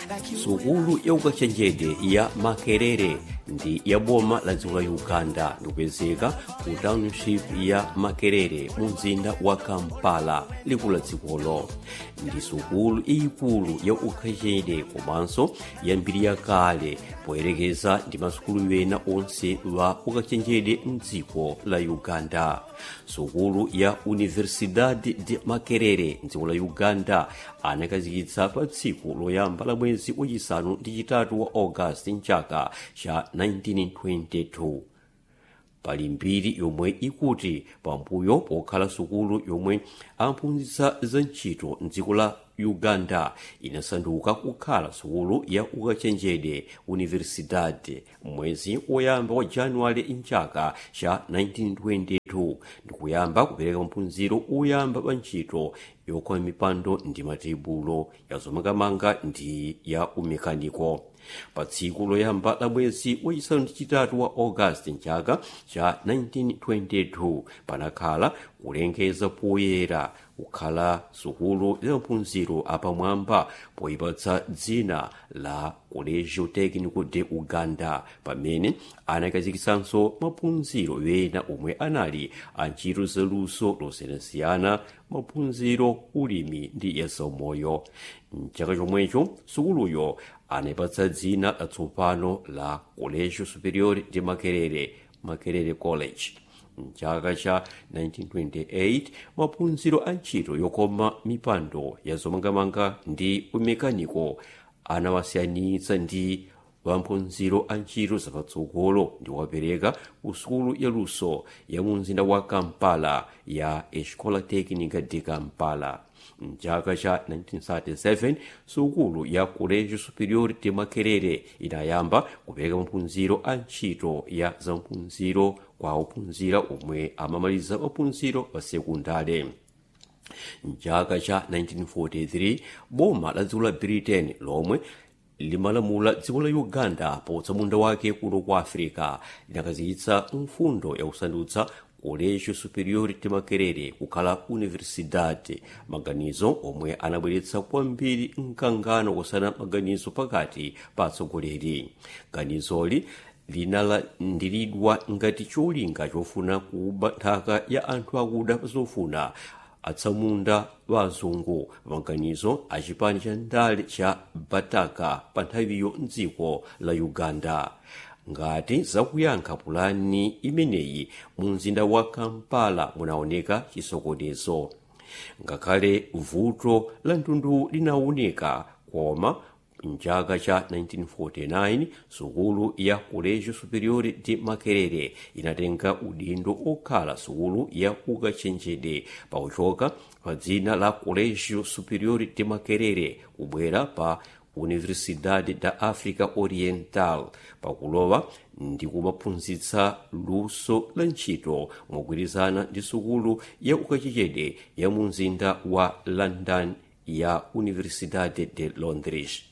sukulu ya ukachenjede ya Makerere ndi ya boma la dziko la Uganda ndikupezeka ku township ya Makerere mu mzinda wa Kampala likulu la dzikolo. Ndi sukulu ikulu ya ukachenjede komanso yambiri yakale poyerekeza ndi masukulu ena onse wa ukachenjede mdziko la Uganda. Sukulu ya Universidade de Makerere mdziko la Uganda anakazikitsa pa tsiku loyamba la mwezi wachisanu ndi chitatu wa August mchaka cha 1922. Pali mbiri yomwe ikuti pambuyo pokhala sukulu yomwe amphunzitsa za ntchito mdziko la Uganda inasanduka kukhala sukulu ya ukachenjede Universidade mwezi woyamba wa Januwale mchaka cha 1922 ndikuyamba kupereka maphunziro oyamba pa ntchito yokhoma mipando ndi matebulo ya zomangamanga ndi ya umekaniko. Pa tsiku loyamba la mwezi wachisanu ndi chitatu wa August mchaka cha 1922 panakhala kulengeza poyera kukhala sukulu ya maphunziro apamwamba poyipatsa dzina la Colégio Técnico de Uganda pamene anakazikisanso maphunziro ena omwe anali a ntchito zaluso losiyanasiyana, maphunziro ulimi ndi yazaumoyo. Mchaka chomwecho sukuluyo anayipatsa dzina latsopano la Colégio Superior de Makerere, Makerere College. Mchaka cha 1928 maphunziro a ntchito yokhoma mipando ya zomangamanga ndi umekaniko anawasiyanitsa ndi maphunziro a ntchito zapatsogolo ndi wapereka ku sukulu ya luso ya mu mzinda wa Kampala ya Escola Técnica de Kampala. Mchaka cha 1937 sukulu ya Colégio Superior de Makerere inayamba kupereka maphunziro a ntchito ya zamphunziro kwa ophunzira omwe amamaliza maphunziro pa sekundale. Mchaka cha 1943 boma la dziko la Britain lomwe limalamula dziko la Uganda potsamunda wake kuno kwa Afrika linakazikitsa mfundo ya kusandutsa Colégio Superior de Makerere kukhala Universidade, maganizo omwe anabweretsa kwambiri mkangano kosana maganizo pakati pa atsogoleri. Ganizoli linalandiridwa ngati cholinga chofuna kuba nthaka ya anthu akuda pazofuna atsamunda wa azungu maganizo a chipani cha ndale cha Bataka pa nthawiyo mdziko la Uganda. Ngati zakuyankha pulani imeneyi mu mzinda wa Kampala munaoneka chisokonezo. Ngakhale vuto la mtundu linaoneka koma mchaka cha 1949 sukulu ya Colégio Superior de Makerere inatenga udindo okhala sukulu ya ukachenjede pakuchoka pa dzina la Colégio Superior de Makerere kubwera pa Universidade da África Oriental pakulowa ndi kumaphunzitsa luso la ntchito mogwirizana ndi sukulu ya ukachenjede ya mu mzinda wa London ya Universidade de Londres.